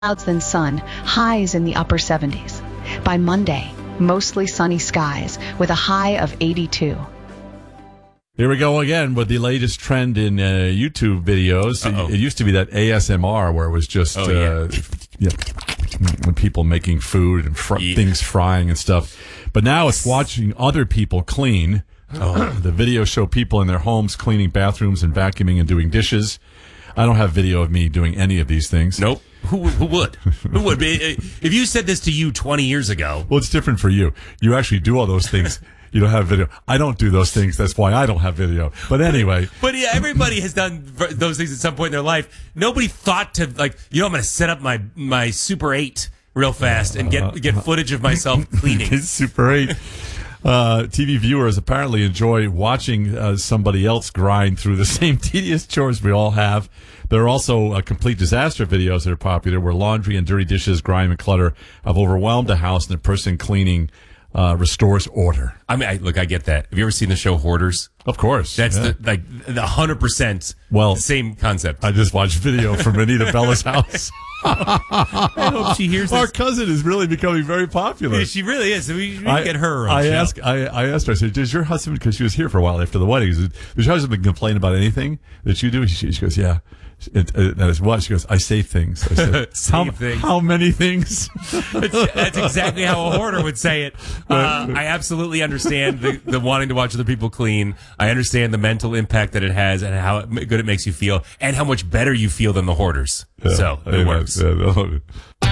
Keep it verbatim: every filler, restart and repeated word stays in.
Clouds than sun, highs in the upper seventies. By Monday, mostly sunny skies with a high of eighty-two. Here we go again with the latest trend in uh, YouTube videos. It, it used to be that A S M R where it was just oh, yeah. uh, yeah, people making food and fr- yeah. things frying and stuff. But now it's watching other people clean. Oh. The videos show people in their homes cleaning bathrooms and vacuuming and doing dishes. I don't have video of me doing any of these things. Nope. Who, who would? Who would? If you said this to you twenty years ago. Well, it's different for you. You actually do all those things. You don't have video. I don't do those things. That's why I don't have video. But anyway. But yeah, everybody has done those things at some point in their life. Nobody thought to, like, you know, I'm going to set up my, my Super eight real fast and get, get footage of myself cleaning. Super eight. Uh, T V viewers apparently enjoy watching uh, somebody else grind through the same tedious chores we all have. There are also uh, complete disaster videos that are popular where laundry and dirty dishes, grime and clutter have overwhelmed a house and the person cleaning uh, restores order. I mean, I, look, I get that. Have you ever seen the show Hoarders? Of course. That's yeah. the, like the one hundred percent well, the same concept. I just watched video from Anita Bella's house. I hope she hears this. Our cousin is really becoming very popular. Yeah, she really is. We, we I, get her. I asked. I, I asked her. I said, "Does your husband?" Because she was here for a while after the wedding. Said, "Does your husband complain about anything that you do?" She, she goes, "Yeah." It, it, that is what she goes. I save things. I said, save how, things. How many things? that's, that's exactly how a hoarder would say it. Uh, I absolutely understand the, the wanting to watch other people clean. I understand the mental impact that it has and how good it makes you feel, and how much better you feel than the hoarders. Yeah, so it works. Yeah,